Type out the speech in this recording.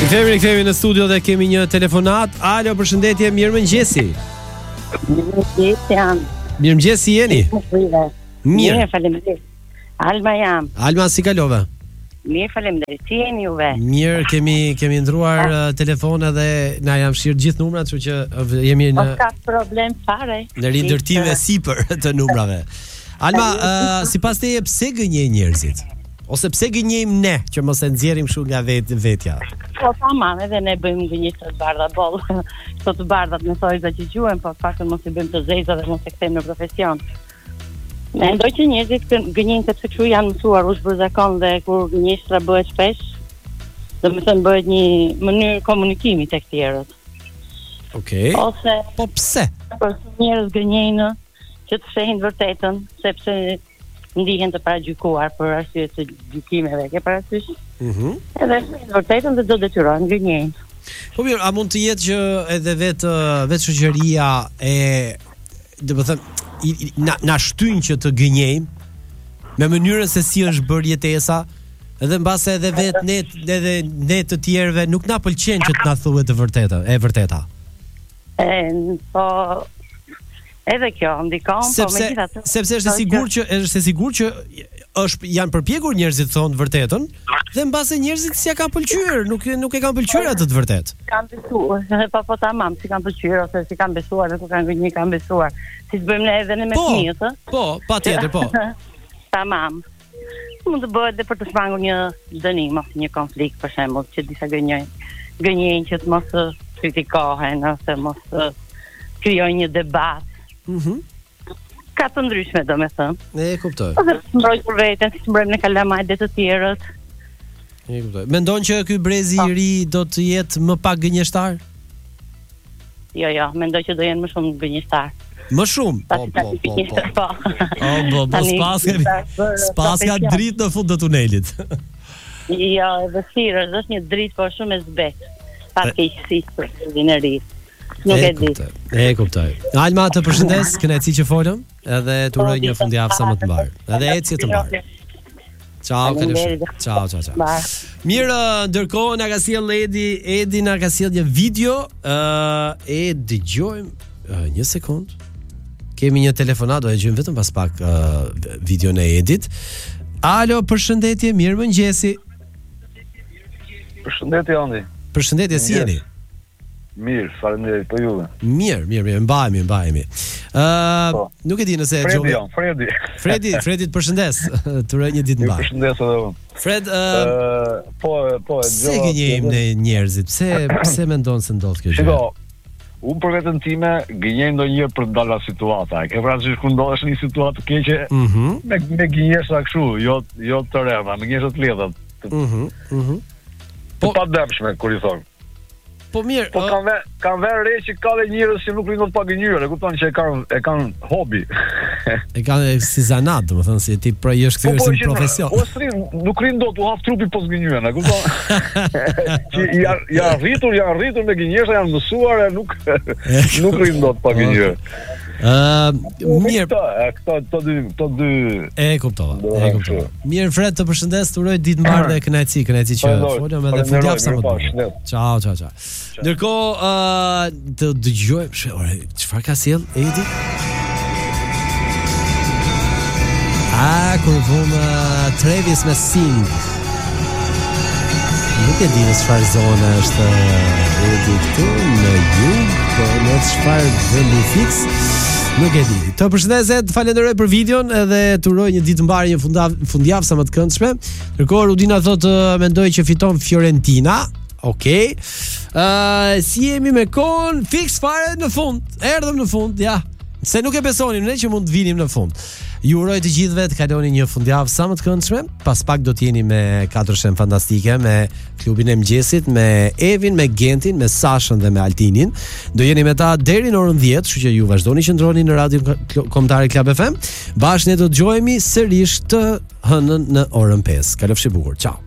Kthehemi në studio dhe kemi një telefonat. Alo, përshëndetje, mirëmëngjesi. Mirëmëngjes, si jeni? Mirë, faleminderit. Alma jam. Alma, si kalove? Mirë, faleminderit. Si jeni juve? Mirë, kemi ndruar telefone dhe na janë fshirë gjithë numrat, kështu që jemi në ka problem fare. Në rindërtime sipër të numrave. Alma, sipas teje pse gënjejnë njerëzit? Ose pse gënjejmë ne që mos e nxjerrim kështu nga vetja? Po tamam, edhe ne bëjmë gënjeshtër të bardha boll. Këto të bardhat me thojza që quhen, po faktën mos i bëjmë të zeza dhe mos e kthejmë në profesion. Mendoj që njerëzit gënjejnë sepse kështu janë mësuar ush për zakon dhe kur gënjeshtra bëhet shpesh, domethënë bëhet një mënyrë komunikimi tek tjerët. Okej. Ose po pse? Po njerëz gënjejnë që të shehin vërtetën, sepse ndihen të paragjykuar për arsye të gjykimeve, ke parasysh? Edhe vërtetën dhe do detyrohen gënjejnë. Po mirë, a mund të jetë që edhe vetë shoqëria na shtyn që të gënjejmë me mënyrën se si është bërë jetesa, edhe mbase edhe vetë ne të tjerëve nuk na pëlqen që të na thuhet e vërteta. Po edhe kjo ndikon, po megjithatë. Sepse është e sigurt që janë përpjekur njerëzit thonë të vërtetën, dhe mbase njerëzit si ja kanë pëlqyer, nuk e kanë pëlqyer atë të vërtetë. Kanë besuar, po tamam, si kanë pëlqyer ose si kanë besuar, nuk kanë gënjë, kanë besuar. Si të bëjmë ne edhe ne me fëmijët, ë? Po, patjetër, po. Tamam. Mund të bëhet edhe për të shmangur një dënim ose një konflikt, për shembull, që disa gënjejnë që të mos kritikohen ose mos krijojnë një debat. Ka të ndryshme, domethënë. E kuptoj. Ose mbroj për veten, si mbrojmë në kalamajt dhe të tjerët. E kuptoj. Mendon që ky brezi i ri do të jetë më pak gënjeshtar? Jo, mendoj që do jenë më shumë gënjeshtar. Më shumë? Po. S'paska dritë në fund të tunelit. Jo, edhe thirrës, është një dritë, po shumë e zbetë. Pa keqësi për brezin e ri. Nuk e di. E kuptoj. Alma, të përshëndes, kënaqësi që folëm, edhe të uroj një fundjavë sa më të mbar. Edhe ecje të mbar. Ciao, Ciao. Mirë, ndërkohë na ka sjell Edi na ka sjell një video, e dëgjojmë një sekond. Kemi një telefonat, do e dëgjojmë vetëm pas pak videon e Edit. Alo, përshëndetje, mirëmëngjesi. Përshëndetje, Andi. Përshëndetje, si jeni? Mirë, faleminderit, po juve. Mirë, mbahemi. Nuk e di nëse Fredi të përshëndes. Të uroj një ditë mbar. Përshëndes edhe unë. Fred, po pse gënjejmë ne njerëzit? Pse mendon se ndodh kjo gjë? Shiko, unë për veten time gënjej ndonjëherë për të dalë nga situata. E ke parasysh kur ndodhesh në një situatë të keqe, me gënjeshtra kështu, jo të rrema, me gënjeshtra të lehta. Po pa dëmshme kur i thon. Po mirë, po kanë vënë re që ka dhe njerëz që nuk rrinë të pagënjyer, e kupton që e kanë hobi. E kanë si zanat, domethënë si ti pra jesh kthyer si profesion. Po nuk rrin dot u haf trupi pas gënjyen, e kupton? Që janë rritur me gënjeshtra, janë mësuar, nuk rrin dot pa gënjyer. Mirë. Këto dy. E kuptova. Mirë, Fred, të përshëndes, të uroj ditë mbar dhe kënaqësi që folëm edhe fundjavë sa më të mirë. Ciao. Ndërkohë, të dëgjojmë, çfarë ka sjell Edi? Kur vëmë Travis me Sing. Nuk e di në çfarë zone është Edi këtu në jug, po në çfarë vendi fiks. Nuk e di. Të përshëndeset, falenderoj për videon edhe të uroj një ditë mbar, një fundjavë sa më të këndshme. Ndërkohë Rudina thotë mendoj që fiton Fiorentina. Okej. Si jemi me kohën, fiks fare në fund. Erdhëm në fund, ja. Se nuk e besonim ne që mund të vinim në fund. Ju uroj të gjithëve të kaloni një fundjavë sa më të këndshme. Pas pak do të jeni me 4 shem fantastike, me klubin e mëngjesit, me Evin, me Gentin, me Sashën dhe me Altinin. Do jeni me ta deri në orën 10, kështu që ju vazhdoni që ndroni në Radio Kombëtare Club FM. Bashkë ne do të dëgjohemi sërish të hënën në orën 5. Kalofshi bukur. Ciao.